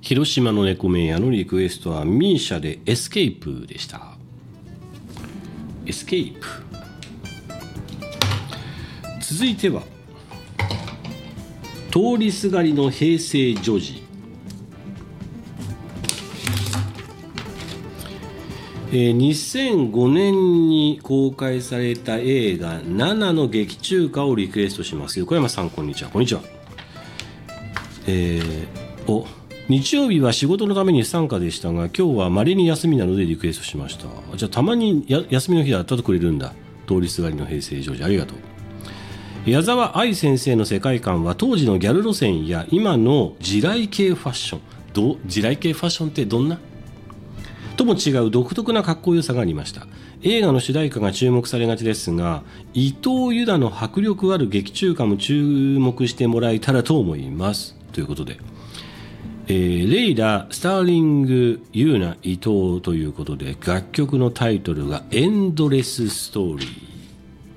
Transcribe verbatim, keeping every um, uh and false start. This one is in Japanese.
広島の猫麺屋のリクエストはミーシャでエスケープでした。エスケープ。続いては通りすがりの平成女児。えー、にせんごねんに公開された映画ナナの劇中歌をリクエストします。横山さん、こんにちは。こんにちは。えー、お日曜日は仕事のために不参加でしたが、今日は稀に休みなのでリクエストしました。じゃあたまにや休みの日だったとくれるんだ。通りすがりの平成女児、ありがとう。矢沢愛先生の世界観は当時のギャル路線や今の地雷系ファッション、ど地雷系ファッションってどんなとも違う独特なかっこよさがありました。映画の主題歌が注目されがちですが、伊藤優太の迫力ある劇中歌も注目してもらえたらと思います。ということで、えー、レイラ、スターリング、ユーナ、伊藤ということで、楽曲のタイトルがエンドレスストーリー。